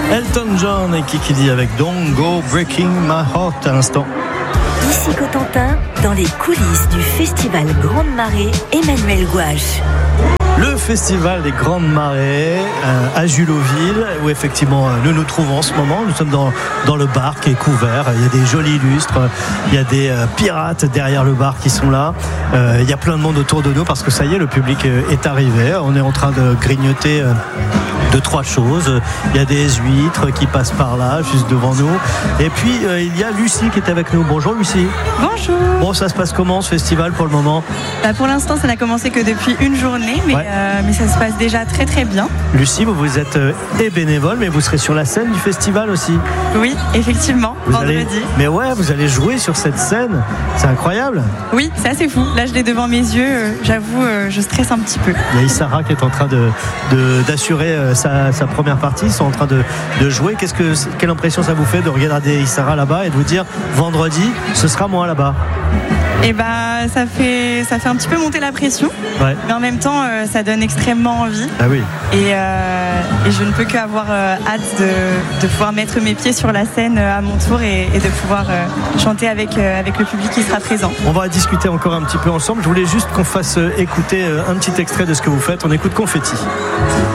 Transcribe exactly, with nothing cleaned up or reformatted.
Elton John et Kiki Dee avec Don't Go Breaking My Heart à l'instant. Ici Cotentin, dans les coulisses du festival Grande Marée, Emmanuel Gouache. Le festival des Grandes Marées euh, à Juloville, où effectivement nous nous trouvons en ce moment. Nous sommes dans, dans le bar qui est couvert. Il y a des jolis lustres, il y a des euh, pirates derrière le bar qui sont là. Euh, il y a plein de monde autour de nous parce que ça y est, le public est arrivé. On est en train de grignoter euh, de trois choses. Il y a des huîtres qui passent par là, juste devant nous. Et puis euh, il y a Lucie qui est avec nous. Bonjour Lucie. Bonjour. Bon, ça se passe comment ce festival pour le moment ? Bah, pour l'instant, ça n'a commencé que depuis une journée, mais, ouais. euh, mais ça se passe déjà très très bien. Lucie, vous, vous êtes euh, et bénévole, mais vous serez sur la scène du festival aussi. Oui, effectivement, vous vendredi. Allez... Mais ouais, vous allez jouer sur cette scène. C'est incroyable. Oui, c'est assez fou. Là, je l'ai devant mes yeux. Euh, j'avoue, euh, je stresse un petit peu. Il y a Issara qui est en train de, de, d'assurer euh, sa, sa première partie. Ils sont en train de, de jouer. Qu'est-ce que, quelle impression ça vous fait de regarder Issara là-bas et de vous dire vendredi, ce sera moi là-bas ? Et bah, ça fait, ça fait un petit peu monter la pression, ouais. mais en même temps, euh, ça donne extrêmement envie. Ah oui. Et, euh, et je ne peux qu'avoir euh, hâte de, de pouvoir mettre mes pieds sur la scène euh, à mon tour et, et de pouvoir euh, chanter avec, euh, avec le public qui sera présent. On va discuter encore un petit peu ensemble. Je voulais juste qu'on fasse écouter un petit extrait de ce que vous faites. On écoute Confetti.